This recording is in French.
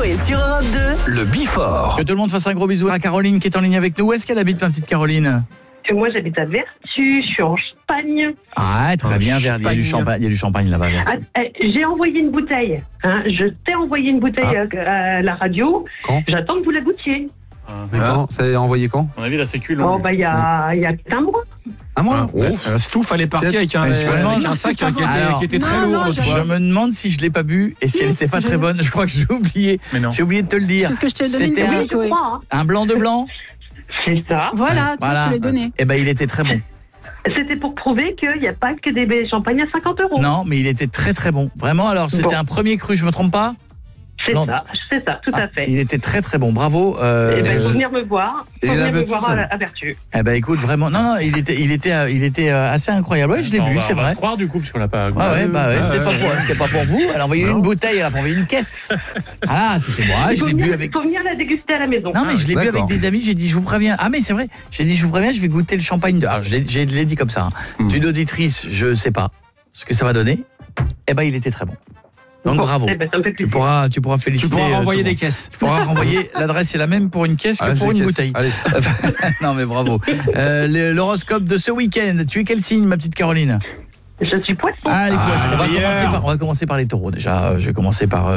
Coé sur Europe 2. Le Bifort. Que tout le monde fasse un gros bisou à Caroline qui est en ligne avec nous. Où est-ce qu'elle habite, ma petite Caroline? Moi, j'habite à Vertus, je suis en Espagne. Ah, très bien, Verdi. Il y a du champagne là-bas. J'ai envoyé une bouteille. Je t'ai envoyé une bouteille à la radio. Quand? J'attends que vous la goûtiez. Mais quand? Ça a envoyé quand? On a vu la sécu. Oh, il y a un mois. Un mois? C'est tout, fallait partir avec un sac qui était très lourd. Je me demande si je l'ai pas bu et si elle n'était pas très bonne. Je crois que j'ai oublié. Mais non. J'ai oublié de te le dire. Parce que je t'ai donné C'était une bouteille, un blanc de blanc. C'est ça. Voilà, je te l'ai donné. Eh ben, il était très bon. C'était pour prouver qu'il n'y a pas que des champagnes à 50 €. Non, mais il était très très bon. Vraiment, alors c'était un premier cru, je me trompe pas? C'est ça, tout à fait. Il était très très bon, bravo. Eh ben, faut venir me voir. Faut venir me voir à Vertus. Eh ben, écoute, vraiment, non, il était assez incroyable. Ouais, je l'ai bu, c'est vrai. On va croire du coup, parce qu'on l'a pas. C'est pas pour vous. Elle a envoyé une bouteille, elle a envoyé une caisse. Ah, c'était moi, je l'ai bu avec. Faut venir la déguster à la maison. Non, mais je l'ai bu avec des amis, j'ai dit, je vous préviens. Ah, mais c'est vrai, j'ai dit, je vous préviens, je vais goûter le champagne de. Alors, je l'ai dit comme ça. D'une auditrice, je sais pas ce que ça va donner. Eh ben, il était très bon. Donc bravo. Eh ben, ça me fait tu pourras féliciter. Tu pourras renvoyer des caisses. Tu pourras renvoyer, l'adresse est la même pour une caisse que pour une bouteille. Non mais bravo. L'horoscope de ce week-end. Tu es quel signe, ma petite Caroline? Je suis poisson. Ah, les poissons. On va commencer par les taureaux déjà. Je vais commencer par